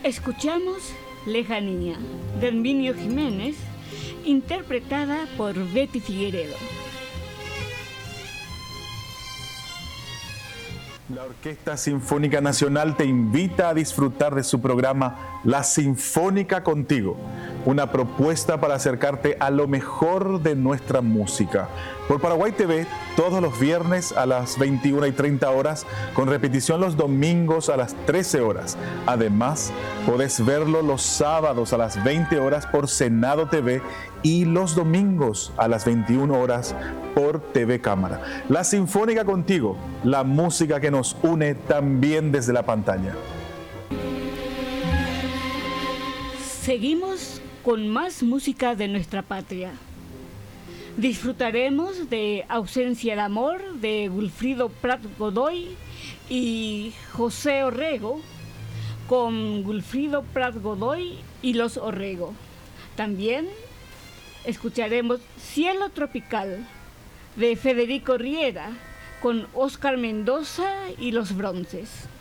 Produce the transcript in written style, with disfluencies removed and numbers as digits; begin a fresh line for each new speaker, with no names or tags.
Escuchamos Lejanía, de Herminio Jiménez, interpretada por Betty Figueredo.
La Orquesta Sinfónica Nacional te invita a disfrutar de su programa La Sinfónica Contigo, una propuesta para acercarte a lo mejor de nuestra música. Por Paraguay TV, todos los viernes a las 21:30 horas, con repetición los domingos a las 13 horas. Además, podés verlo los sábados a las 20 horas por Senado TV y los domingos a las 21 horas por TV Cámara. La Sinfónica Contigo, la música que nos une también desde la pantalla.
Seguimos con más música de nuestra patria. Disfrutaremos de Ausencia de Amor de Wilfrido Prat Godoy y José Orrego, con Wilfrido Prat Godoy y los Orrego. También escucharemos Cielo Tropical de Federico Riera con Óscar Mendoza y los Bronces.